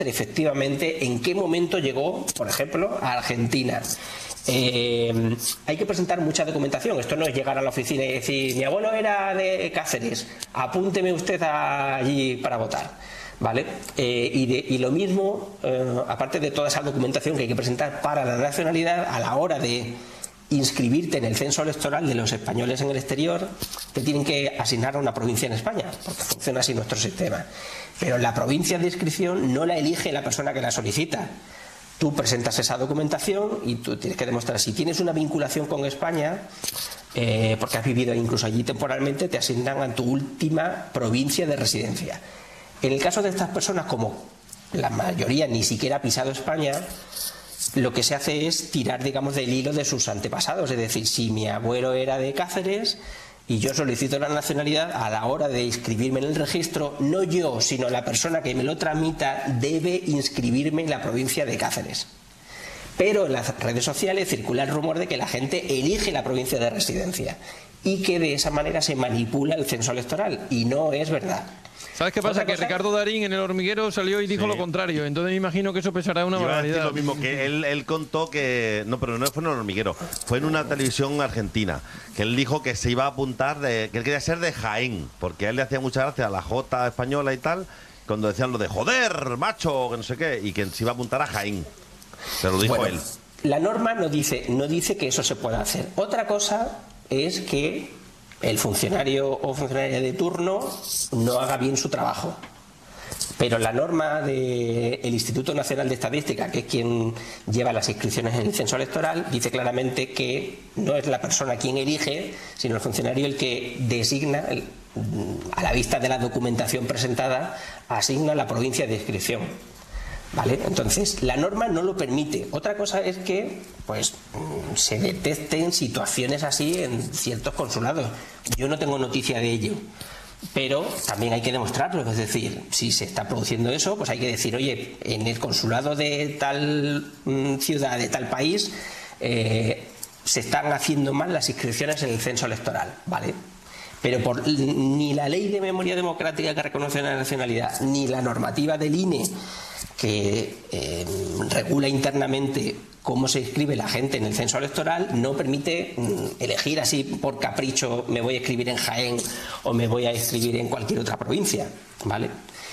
efectivamente en qué momento llegó, por ejemplo, a Argentina. Hay que presentar mucha documentación. Esto no es llegar a la oficina y decir, mi abuelo era de Cáceres, apúnteme usted allí para votar, ¿vale? Y lo mismo, aparte de toda esa documentación que hay que presentar para la nacionalidad, a la hora de inscribirte en el censo electoral de los españoles en el exterior, te tienen que asignar a una provincia en España, porque funciona así nuestro sistema. Pero la provincia de inscripción no la elige la persona que la solicita. Tú presentas esa documentación y tú tienes que demostrar si tienes una vinculación con España, porque has vivido incluso allí temporalmente, te asignan a tu última provincia de residencia. En el caso de estas personas, como la mayoría ni siquiera ha pisado España, lo que se hace es tirar, digamos, del hilo de sus antepasados. Es decir, si mi abuelo era de Cáceres y yo solicito la nacionalidad, a la hora de inscribirme en el registro, no yo, sino la persona que me lo tramita debe inscribirme en la provincia de Cáceres. Pero en las redes sociales circula el rumor de que la gente elige la provincia de residencia y que de esa manera se manipula el censo electoral, y no es verdad. ¿Sabes qué pasa? Que Ricardo Darín en El Hormiguero salió y dijo lo contrario. Entonces me imagino que eso pesará una barbaridad. Lo mismo que él contó que... No, pero no fue en El Hormiguero. Fue en una televisión argentina. Que él dijo que se iba a apuntar, que él quería ser de Jaén. Porque a él le hacía mucha gracia a la J española y tal. Cuando decían lo de joder, macho, que no sé qué. Y que se iba a apuntar a Jaén. Pero lo dijo él. La norma no dice que eso se pueda hacer. Otra cosa es que el funcionario o funcionaria de turno no haga bien su trabajo. Pero la norma del Instituto Nacional de Estadística, que es quien lleva las inscripciones en el censo electoral, dice claramente que no es la persona quien elige, sino el funcionario el que designa, a la vista de la documentación presentada, asigna la provincia de inscripción. ¿Vale? Entonces, la norma no lo permite. Otra cosa es que pues se detecten situaciones así en ciertos consulados. Yo no tengo noticia de ello, pero también hay que demostrarlo. Es decir, si se está produciendo eso, pues hay que decir, oye, en el consulado de tal ciudad, de tal país, se están haciendo mal las inscripciones en el censo electoral, ¿vale? Pero ni la ley de memoria democrática que reconoce la nacionalidad, ni la normativa del INE que regula internamente cómo se inscribe la gente en el censo electoral, no permite elegir así por capricho, me voy a inscribir en Jaén o me voy a inscribir en cualquier otra provincia, ¿vale?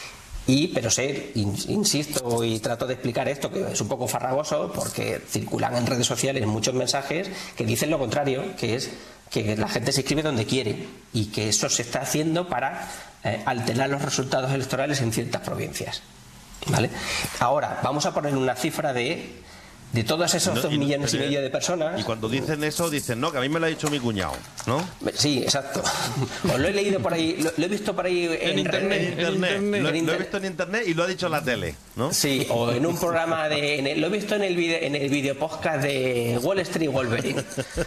Pero insisto y trato de explicar esto, que es un poco farragoso, porque circulan en redes sociales muchos mensajes que dicen lo contrario, que es que la gente se inscribe donde quiere y que eso se está haciendo para alterar los resultados electorales en ciertas provincias, ¿vale? Ahora, vamos a poner una cifra de todos esos 2,5 millones de personas. Y cuando dicen eso, dicen, no, que a mí me lo ha dicho mi cuñado, ¿no? Sí, exacto. Os lo he leído por ahí, lo he visto por ahí en internet. Lo he visto en internet y lo ha dicho en la tele, ¿no? Sí, o en un programa lo he visto en el video podcast de Wall Street Wolverine,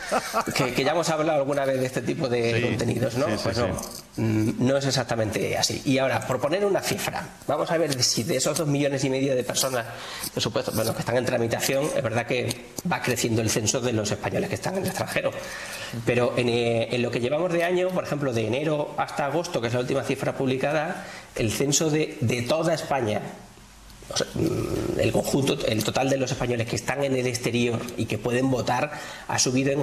que ya hemos hablado alguna vez de este tipo de contenidos, ¿no? Pues no es exactamente así. Y ahora, por poner una cifra, vamos a ver si de esos 2,5 millones de personas, por supuesto, bueno, que están en tramitación, es verdad que va creciendo el censo de los españoles que están en el extranjero, pero en lo que llevamos de año, por ejemplo, de enero hasta agosto, que es la última cifra publicada, el censo de toda España, o sea, el conjunto, el total de los españoles que están en el exterior y que pueden votar, ha subido en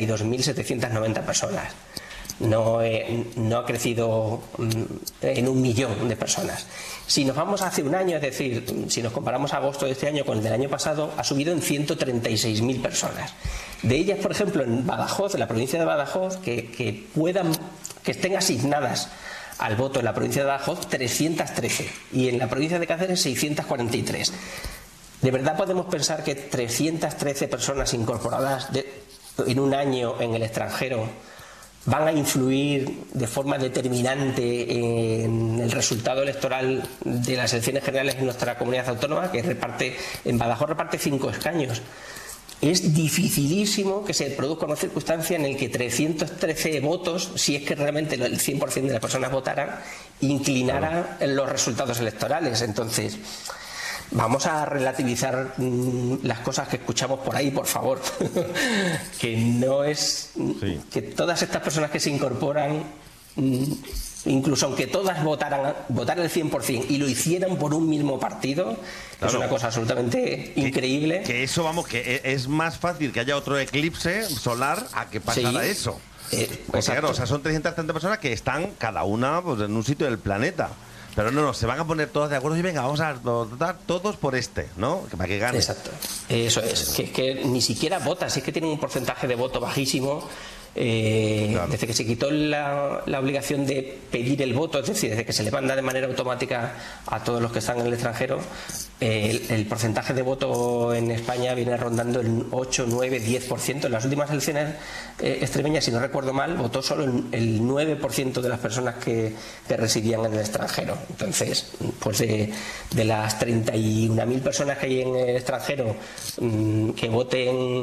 82.790 personas. No ha crecido en 1 millón de personas. Si nos vamos hace un año, es decir, si nos comparamos agosto de este año con el del año pasado, ha subido en 136.000 personas. De ellas, por ejemplo, en Badajoz, en la provincia de Badajoz, que estén asignadas al voto en la provincia de Badajoz, 313, y en la provincia de Cáceres 643. ¿De verdad podemos pensar que 313 personas incorporadas en un año en el extranjero van a influir de forma determinante en el resultado electoral de las elecciones generales en nuestra comunidad autónoma, que en Badajoz reparte 5 escaños? Es dificilísimo que se produzca una circunstancia en la que 313 votos, si es que realmente el 100% de las personas votaran, inclinara los resultados electorales. Entonces, vamos a relativizar las cosas que escuchamos por ahí, por favor. Que no es... Que todas estas personas que se incorporan incluso aunque todas votaran el 100% y lo hicieran por un mismo partido, es una cosa absolutamente increíble. Que eso, vamos, que es más fácil que haya otro eclipse solar a que pasara eso. Claro, o sea, son 330 personas que están cada una pues, en un sitio del planeta. Pero no, se van a poner todos de acuerdo y venga, vamos a votar todos por ¿no? Para que gane. Exacto. Eso es, que ni siquiera votan, sí que tienen un porcentaje de voto bajísimo. Desde que se quitó la obligación de pedir el voto, es decir, desde que se le manda de manera automática a todos los que están en el extranjero, el porcentaje de voto en España viene rondando el 8, 9, 10%. En las últimas elecciones extremeñas, si no recuerdo mal, votó solo el 9% de las personas que residían en el extranjero. Entonces, pues de las 31.000 personas que hay en el extranjero, que voten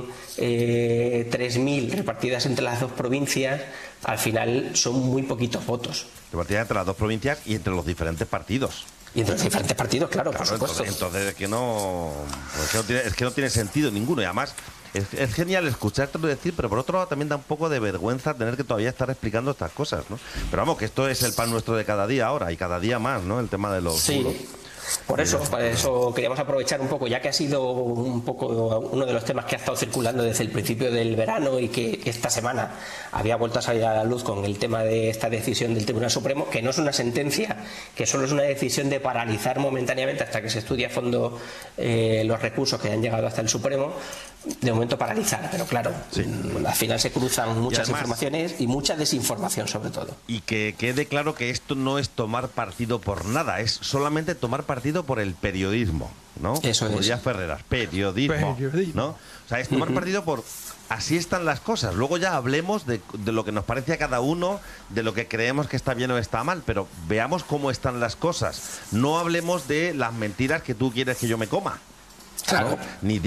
3.000 repartidas entre las dos provincias, al final son muy poquitos votos. Repartidas entre las dos provincias y entre los diferentes partidos. Y entre los diferentes partidos, claro, por supuesto. Entonces es que no tiene sentido ninguno. Y además es genial escuchártelo decir, pero por otro lado también da un poco de vergüenza tener que todavía estar explicando estas cosas, ¿no? Pero vamos, que esto es el pan nuestro de cada día ahora y cada día más, ¿no? El tema de los bulos. Por eso queríamos aprovechar un poco, ya que ha sido un poco uno de los temas que ha estado circulando desde el principio del verano y que esta semana había vuelto a salir a la luz con el tema de esta decisión del Tribunal Supremo, que no es una sentencia, que solo es una decisión de paralizar momentáneamente hasta que se estudie a fondo los recursos que han llegado hasta el Supremo. De momento paralizar, pero claro, al final se cruzan muchas informaciones y mucha desinformación sobre todo. Y que quede claro que esto no es tomar partido por nada, es solamente tomar partido por el periodismo, ¿no? Eso como es. decía Ferreras, periodismo, ¿no? O sea, es tomar partido por... Así están las cosas. Luego ya hablemos de lo que nos parece a cada uno, de lo que creemos que está bien o está mal, pero veamos cómo están las cosas. No hablemos de las mentiras que tú quieres que yo me coma. Claro. Ni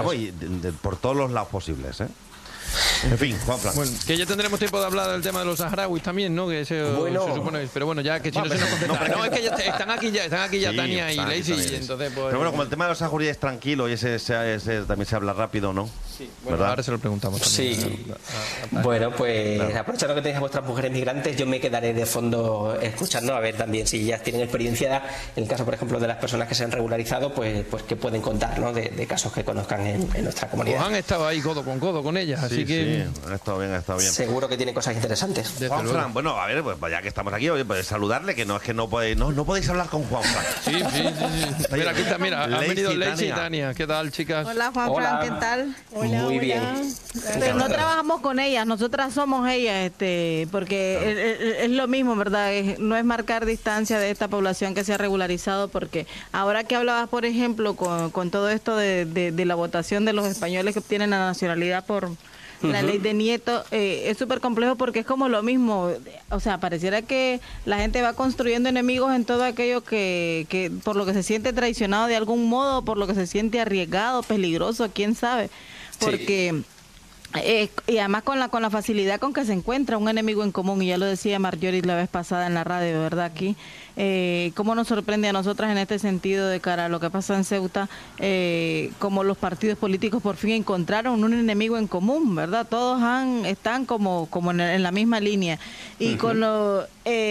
por todos los lados posibles, ¿eh? En fin, Juanfran. Bueno, que ya tendremos tiempo de hablar del tema de los saharauis también, ¿no? Que se supone, pero bueno, ya que si no se nos contesta. No, es que ya están aquí ya sí, Tania y Lacey, entonces pues... Pero bueno, como el tema de los saharauis es tranquilo y ese también se habla rápido, ¿no? Sí, bueno, ahora se lo preguntamos también. Sí. Bueno, pues aprovechando que tenéis a vuestras mujeres migrantes, yo me quedaré de fondo escuchando a ver también si ya tienen experiencia en el caso, por ejemplo, de las personas que se han regularizado, pues que pueden contar, ¿no? De casos que conozcan en nuestra comunidad. Pues han estado ahí codo con codo con ellas, así que... Sí, ha estado bien. Seguro que tiene cosas interesantes. Juanfran, bueno, a ver, pues ya que estamos aquí, oye, pues saludarle, que no podéis hablar con Juanfran. Sí. Mira, aquí está, han venido Lacey y Tania. ¿Qué tal, chicas? Hola, Juanfran, ¿qué tal? Muy bien. Pero no trabajamos con ellas, nosotras somos ellas, porque es lo mismo, ¿verdad? No es marcar distancia de esta población que se ha regularizado, porque ahora que hablabas, por ejemplo, con todo esto de la votación de los españoles que obtienen la nacionalidad por la ley de Nieto, es súper complejo porque es como lo mismo, o sea, pareciera que la gente va construyendo enemigos en todo aquello que por lo que se siente traicionado de algún modo, por lo que se siente arriesgado, peligroso, quién sabe, porque... y además con la facilidad con que se encuentra un enemigo en común, y ya lo decía Marjorie la vez pasada en la radio, ¿verdad? Aquí, cómo nos sorprende a nosotras en este sentido de cara a lo que pasa en Ceuta, como los partidos políticos por fin encontraron un enemigo en común, ¿verdad? Todos están como en la misma línea. Y con lo...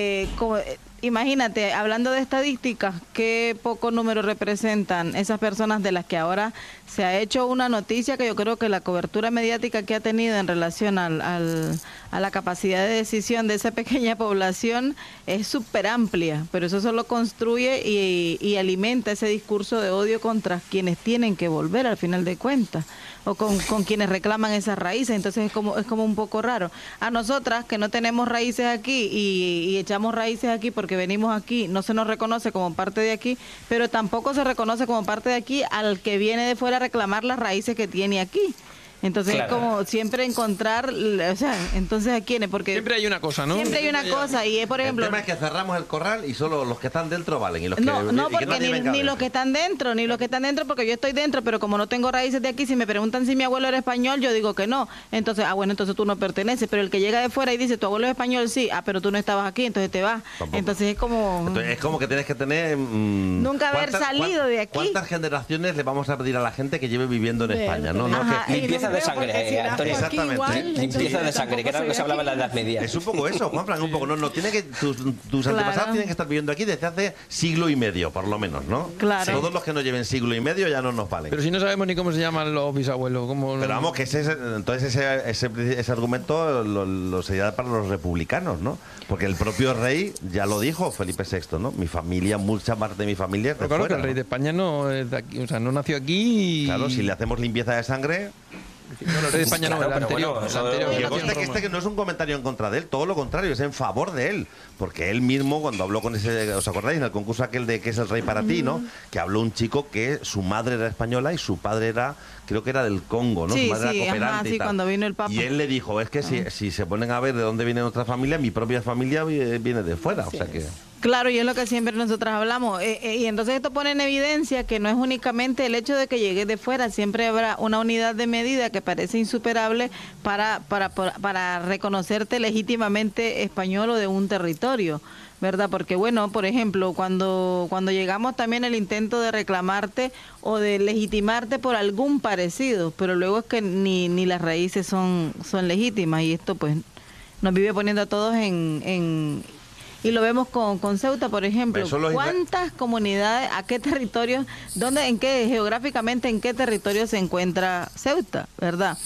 imagínate, hablando de estadísticas, qué poco número representan esas personas de las que ahora se ha hecho una noticia, que yo creo que la cobertura mediática que ha tenido en relación a la capacidad de decisión de esa pequeña población es súper amplia, pero eso solo construye y alimenta ese discurso de odio contra quienes tienen que volver al final de cuentas, o con quienes reclaman esas raíces. Entonces es como un poco raro. A nosotras que no tenemos raíces aquí y echamos raíces aquí porque venimos aquí, no se nos reconoce como parte de aquí, pero tampoco se reconoce como parte de aquí al que viene de fuera a reclamar las raíces que tiene aquí. Entonces es como siempre encontrar, o sea, entonces a quiénes, porque siempre hay una cosa, ¿no? Siempre hay una cosa, y es, por ejemplo... El tema es que cerramos el corral y solo los que están dentro valen. Y los no, porque ni los que están dentro, porque yo estoy dentro, pero como no tengo raíces de aquí, si me preguntan si mi abuelo era español, yo digo que no. Entonces, bueno, entonces tú no perteneces, pero el que llega de fuera y dice, tu abuelo es español, sí, pero tú no estabas aquí, entonces te vas. Tampoco. Entonces es como... Entonces, es como que tienes que tener... nunca haber salido de aquí. ¿Cuántas generaciones le vamos a pedir a la gente que lleve viviendo en España? ¿No? Ajá, que limpieza de sangre, Antonio. Exactamente. Igual, Limpieza de sangre, que era lo que se hablaba en la Edad Media. Es un poco eso, Juanfran, un poco. No tiene que tus antepasados tienen que estar viviendo aquí desde hace siglo y medio, por lo menos, ¿no? Claro. Todos los que no lleven siglo y medio ya no nos valen. Pero si no sabemos ni cómo se llaman los bisabuelos. Pero vamos, que entonces ese argumento lo sería para los republicanos, ¿no? Porque el propio rey ya lo dijo, Felipe VI, ¿no? Mi familia, mucha parte de mi familia es de claro, fuera, que el rey de España no es de aquí, o sea, no nació aquí y... Claro, si le hacemos limpieza de sangre... No, el rey de España no, el anterior. Que no es un comentario en contra de él, todo lo contrario, es en favor de él. Porque él mismo, cuando habló con ese, ¿os acordáis? En el concurso aquel de ¿Qué es el rey para ti?, ¿no? Que habló un chico que su madre era española y su padre era, creo que era del Congo, ¿no? Sí, su madre era cooperante y tal. cuando vino el Papa. Y él le dijo, es que si se ponen a ver de dónde viene nuestra familia, mi propia familia viene de fuera, o sea que... Claro, y es lo que siempre nosotras hablamos. Y entonces esto pone en evidencia que no es únicamente el hecho de que llegue de fuera, siempre habrá una unidad de medida que parece insuperable para reconocerte legítimamente español o de un territorio, ¿verdad? Porque bueno, por ejemplo, cuando llegamos también el intento de reclamarte o de legitimarte por algún parecido, pero luego es que ni las raíces son legítimas, y esto pues nos vive poniendo a todos y lo vemos con Ceuta, por ejemplo. ¿Cuántas comunidades, a qué territorios, geográficamente en qué territorio se encuentra Ceuta, verdad?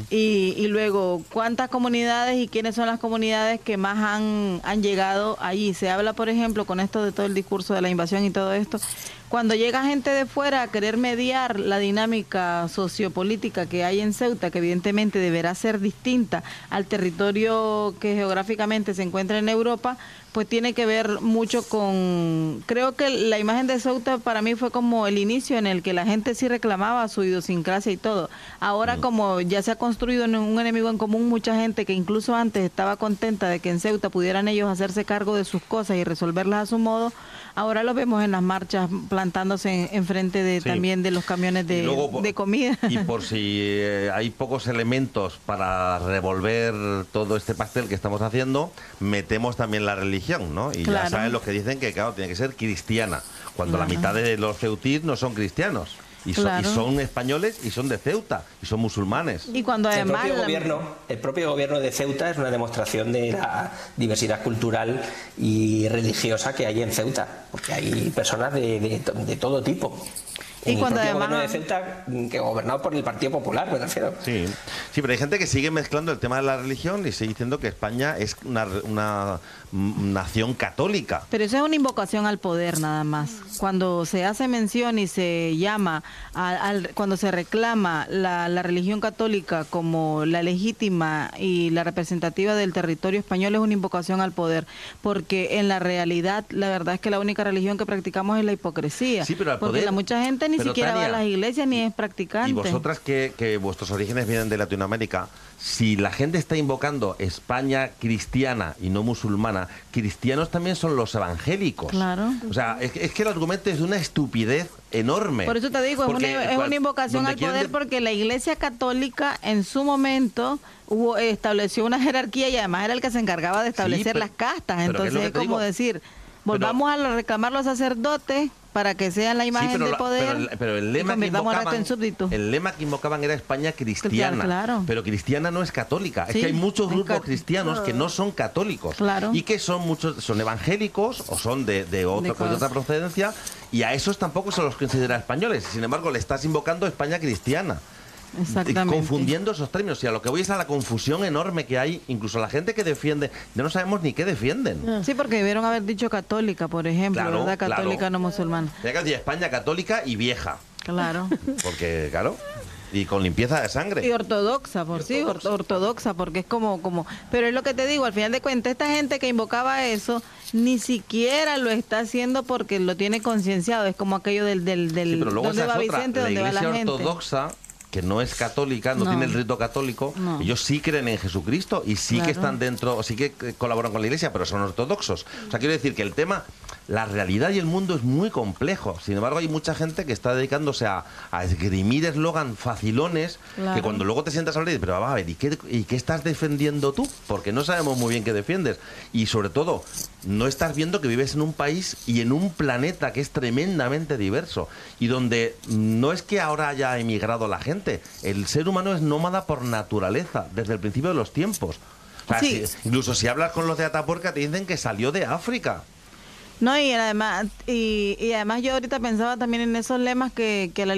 Y luego, ¿cuántas comunidades y quiénes son las comunidades que más han llegado allí? Se habla, por ejemplo, con esto de todo el discurso de la invasión y todo esto, cuando llega gente de fuera a querer mediar la dinámica sociopolítica que hay en Ceuta, que evidentemente deberá ser distinta al territorio que geográficamente se encuentra en Europa, pues tiene que ver mucho con... Creo que la imagen de Ceuta para mí fue como el inicio en el que la gente sí reclamaba su idiosincrasia y todo. Ahora como ya se ha construido un enemigo en común, mucha gente que incluso antes estaba contenta de que en Ceuta pudieran ellos hacerse cargo de sus cosas y resolverlas a su modo, ahora lo vemos en las marchas plantándose enfrente de también de los camiones de comida. Y por si hay pocos elementos para revolver todo este pastel que estamos haciendo, metemos también la religión, ¿no? Y ya saben los que dicen que, claro, tiene que ser cristiana, cuando la mitad de los ceutís no son cristianos. Y son españoles y son de Ceuta y son musulmanes. Y cuando además el propio gobierno de Ceuta es una demostración de la diversidad cultural y religiosa que hay en Ceuta, porque hay personas de todo tipo. Y cuando el gobierno de Ceuta, que gobernado por el Partido Popular, me refiero. Sí, pero hay gente que sigue mezclando el tema de la religión y sigue diciendo que España es una nación católica. Pero eso es una invocación al poder nada más. Cuando se hace mención y se llama, cuando se reclama la religión católica como la legítima y la representativa del territorio español, es una invocación al poder. Porque en la realidad, la verdad es que la única religión que practicamos es la hipocresía. Sí, pero al porque poder, mucha gente ni siquiera va a las iglesias ni es practicante. Y vosotras que vuestros orígenes vienen de Latinoamérica, si la gente está invocando España cristiana y no musulmana, cristianos también son los evangélicos. Claro. O sea, es que el argumento es de una estupidez enorme. Por eso te digo, es una invocación al poder, porque la Iglesia Católica en su momento estableció una jerarquía y además era el que se encargaba de establecer las castas. Entonces es como decir, volvamos a reclamar los sacerdotes para que sean la imagen de poder, pero el lema que invocaban era España cristiana. Claro. Pero cristiana no es católica. Es que hay muchos grupos cristianos que no son católicos. Claro. Y que son evangélicos o son de otra procedencia, y a esos tampoco se los considera españoles. Sin embargo, le estás invocando España cristiana. Exactamente. Confundiendo esos términos. Y a lo que voy es a la confusión enorme que hay. Incluso la gente que defiende, ya no sabemos ni qué defienden. Sí, porque debieron haber dicho católica, por ejemplo, ¿verdad? Católica, no musulmana. Tenía que decir España católica y vieja. Claro. Porque, claro, y con limpieza de sangre. Y ortodoxa, ortodoxa, porque es como... Pero es lo que te digo, al final de cuentas, esta gente que invocaba eso, ni siquiera lo está haciendo porque lo tiene concienciado. Es como aquello del pero luego ¿dónde va Vicente? ¿Dónde va la gente? La ortodoxa, que no es católica, no tiene el rito católico, ellos sí creen en Jesucristo y sí que están dentro, sí que colaboran con la Iglesia, pero son ortodoxos. O sea, quiero decir que el tema, la realidad y el mundo es muy complejo. Sin embargo, hay mucha gente que está dedicándose a esgrimir eslogan facilones, que cuando luego te sientas a hablar, pero va a ver, ¿y qué estás defendiendo tú? Porque no sabemos muy bien qué defiendes. Y sobre todo, no estás viendo que vives en un país y en un planeta que es tremendamente diverso y donde no es que ahora haya emigrado la gente, el ser humano es nómada por naturaleza, desde el principio de los tiempos. O sea, incluso si hablas con los de Atapuerca te dicen que salió de África. No, y además yo ahorita pensaba también en esos lemas que la